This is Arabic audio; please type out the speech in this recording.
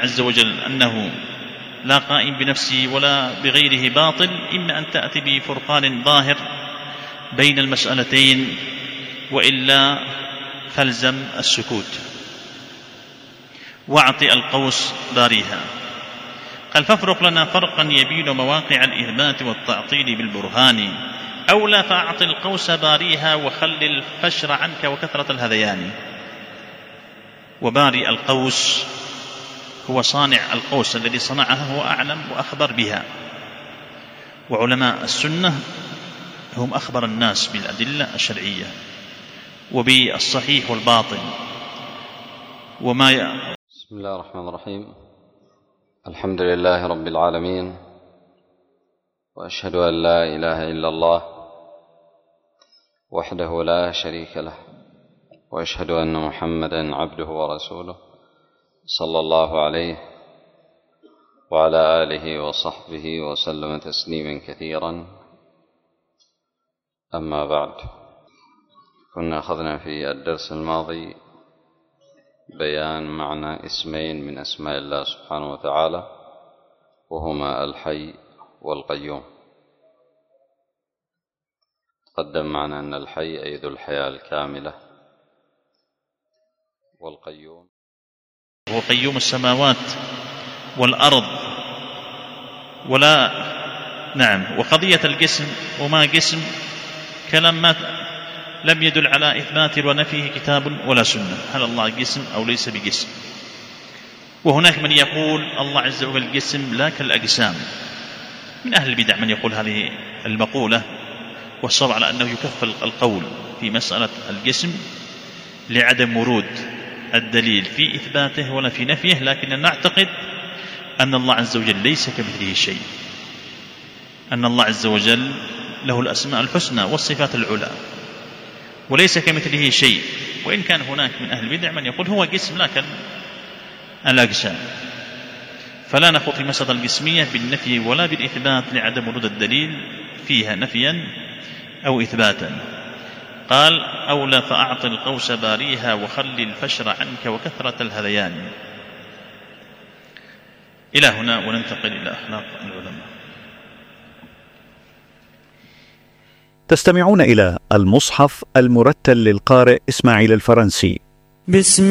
عز وجل أنه لا قائم بنفسه ولا بغيره باطل، إما أن تأتي بفرقان ظاهر بين المسألتين، وإلا فالزم السكوت واعطي القوس باريها. قال فافرق لنا فرقا يبين مواقع الإثبات والتعطيل بالبرهان، أو لا فأعطي القوس باريها وخل الفشر عنك وكثرة الهذيان. وباري القوس هو صانع القوس الذي صنعها هو أعلم وأخبر بها، وعلماء السنة هم أخبر الناس بالأدلة الشرعية وبالصحيح والباطل بسم الله الرحمن الرحيم. الحمد لله رب العالمين، وأشهد أن لا إله إلا الله وحده لا شريك له، وأشهد أن محمدا عبده ورسوله صلى الله عليه وعلى آله وصحبه وسلم تسليما كثيرا. أما بعد، كنا أخذنا في الدرس الماضي بيان معنى اسمين من أسماء الله سبحانه وتعالى، وهما الحي والقيوم. تقدم معنا أن الحي أي ذو الحياة الكاملة، والقيوم هو قيوم السماوات والأرض. وقضية الجسم وما جسم كلام ما لم يدل على إثبات ونفيه كتاب ولا سنة، هل الله جسم أو ليس بجسم. وهناك من يقول الله عز وجل جسم لا كالأجسام، من أهل البدع من يقول هذه المقولة، والصواب على أنه يكفل القول في مسألة الجسم لعدم ورود الدليل في إثباته ولا في نفيه، لكن نعتقد أن الله عز وجل ليس كمثله شيء، أن الله عز وجل له الأسماء الحسنى والصفات العلى وليس كمثله شيء. وإن كان هناك من أهل البدع من يقول هو جسم لا كالأجسام، فلا نخوض في مسألة الجسمية بالنفي ولا بالإثبات لعدم ورود الدليل فيها نفيا أو إثباتا. قال أولى فأعط القوس باريها وخل الفشر عنك وكثرة الهذيان. إلى هنا وننتقل إلى أخلاق العلماء. تستمعون إلى المصحف المرتل للقارئ إسماعيل الفرنسي.